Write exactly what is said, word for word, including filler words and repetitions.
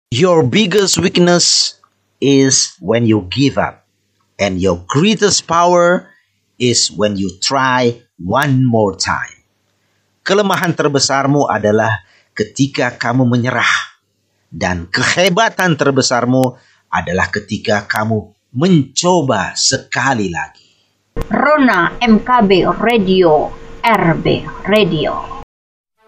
Your biggest weakness is when you give up, and your greatest power is when you try one more time. Kelemahan terbesarmu adalah ketika kamu menyerah, dan kehebatan terbesarmu adalah ketika kamu mencoba sekali lagi. Rona M K B Radio, R B Radio.